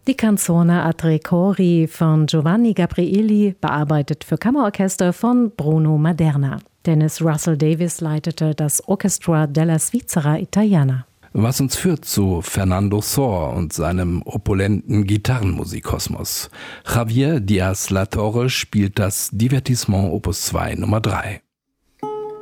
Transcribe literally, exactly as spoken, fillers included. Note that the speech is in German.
Die Canzone a tre cori von Giovanni Gabrieli, bearbeitet für Kammerorchester von Bruno Maderna. Dennis Russell Davies leitete das Orchestra della Svizzera Italiana. Was uns führt zu Fernando Sor und seinem opulenten Gitarrenmusikkosmos. Javier Diaz La Torre spielt das Divertissement Opus zwei Nummer drei.